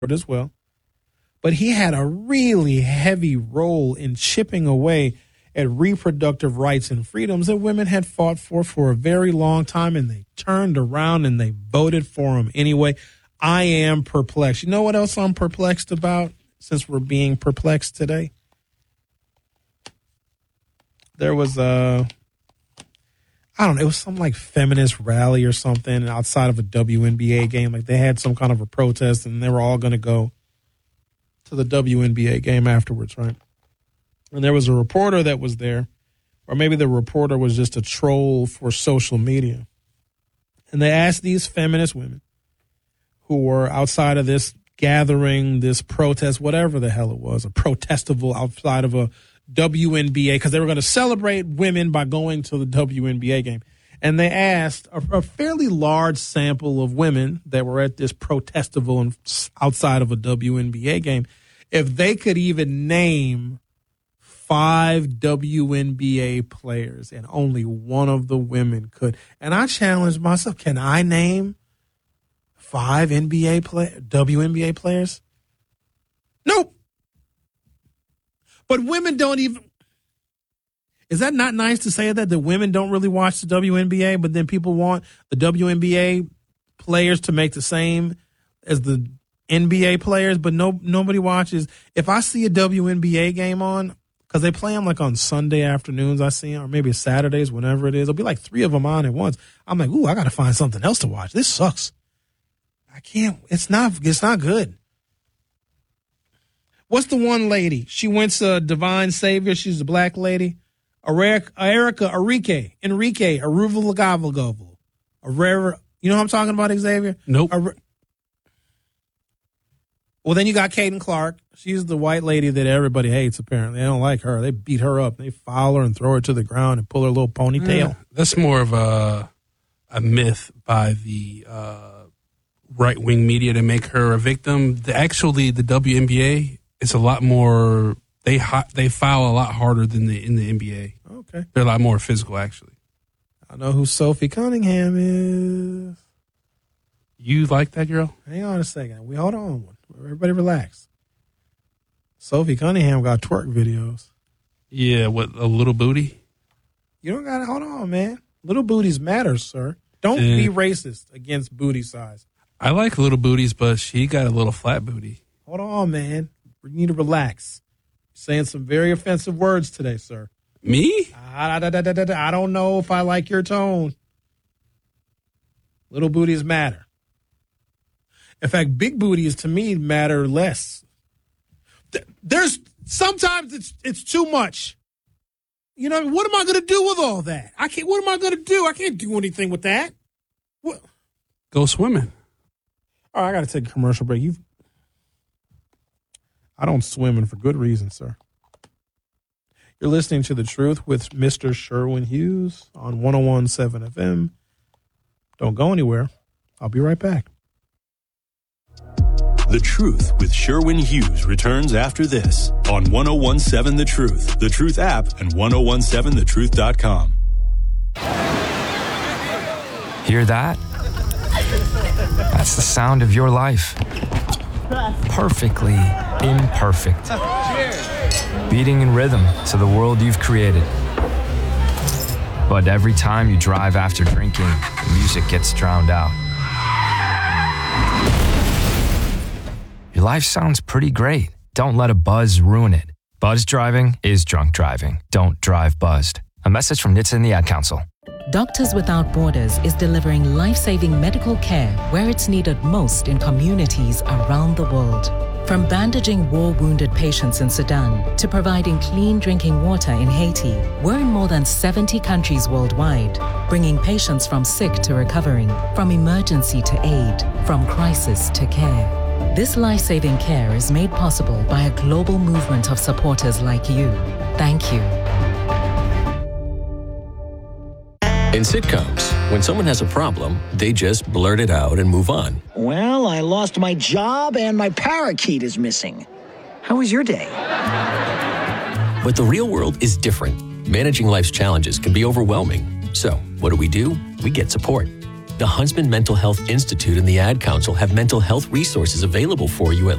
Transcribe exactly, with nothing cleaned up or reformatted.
as well. But he had a really heavy role in chipping away at reproductive rights and freedoms that women had fought for for a very long time, and they turned around and they voted for him anyway. I am perplexed. You know what else I'm perplexed about, since we're being perplexed today? There was a, I don't know, it was some like feminist rally or something outside of a W N B A game. Like they had some kind of a protest and they were all going to go to the W N B A game afterwards, right? And there was a reporter that was there, or maybe the reporter was just a troll for social media. And they asked these feminist women who were outside of this gathering, this protest, whatever the hell it was, a protestival outside of a W N B A, because they were going to celebrate women by going to the W N B A game. And they asked a, a fairly large sample of women that were at this protestival and outside of a W N B A game if they could even name five W N B A players, and only one of the women could. And I challenged myself, can I name five N B A play, W N B A players? Nope. But women don't even. Is that not nice to say that? That women don't really watch the W N B A, but then people want the W N B A players to make the same as the N B A players, but no nobody watches. If I see a W N B A game on, because they play them like on Sunday afternoons, I see them, or maybe Saturdays, whenever it is. There'll be like three of them on at once. I'm like, ooh, I got to find something else to watch. This sucks. I can't. It's not. It's not good. What's the one lady? She went to Divine Savior. She's a black lady. Erica, Erica, Enrique, Enrique, Aruva Lagavogovo. Arera. You know what I'm talking about, Xavier? Nope. Are, well, then you got Caden Clark. She's the white lady that everybody hates, apparently. They don't like her. They beat her up. They foul her and throw her to the ground and pull her little ponytail. Mm, that's more of a a myth by the uh, right-wing media to make her a victim. The, actually, the W N B A is a lot more, they they foul a lot harder than the in the N B A. Okay. They're a lot more physical, actually. I know who Sophie Cunningham is. You like that girl? Hang on a second. We hold on. Everybody relax. Sophie Cunningham got twerk videos. Yeah, what, a little booty? You don't got to, hold on, man. Little booties matter, sir. Don't uh, be racist against booty size. I like little booties, but she got a little flat booty. Hold on, man. You need to relax. You're saying some very offensive words today, sir. Me? I, I, I, I don't know if I like your tone. Little booties matter. In fact, big booties to me matter less. There's sometimes it's it's too much. You know, what am I going to do with all that? I can't. What am I going to do? I can't do anything with that. What? Go swimming. All right, I got to take a commercial break. You, I don't swim, and for good reason, sir. You're listening to The Truth with Mister Sherwin Hughes on one oh one point seven F M. Don't go anywhere. I'll be right back. The Truth with Sherwin Hughes returns after this on one oh one point seven The Truth, The Truth app, and ten seventeen the truth dot com. Hear that? That's the sound of your life. Perfectly imperfect. Beating in rhythm to the world you've created. But every time you drive after drinking, the music gets drowned out. Your life sounds pretty great. Don't let a buzz ruin it. Buzz driving is drunk driving. Don't drive buzzed. A message from N H T S A and the Ad Council. Doctors Without Borders is delivering life-saving medical care where it's needed most in communities around the world. From bandaging war-wounded patients in Sudan to providing clean drinking water in Haiti, we're in more than seventy countries worldwide, bringing patients from sick to recovering, from emergency to aid, from crisis to care. This life-saving care is made possible by a global movement of supporters like you. Thank you. In sitcoms, when someone has a problem, they just blurt it out and move on. Well, I lost my job and my parakeet is missing. How was your day? But the real world is different. Managing life's challenges can be overwhelming. So, what do we do? We get support. The Huntsman Mental Health Institute and the Ad Council have mental health resources available for you at